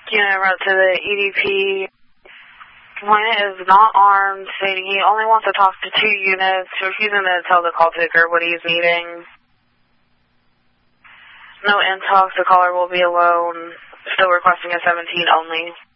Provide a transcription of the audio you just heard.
Unit wrote to the EDP. Complainant is not armed, stating he only wants to talk to 2 units, refusing to tell the call taker what he's needing. No intox, the caller will be alone. Still requesting a 17 only.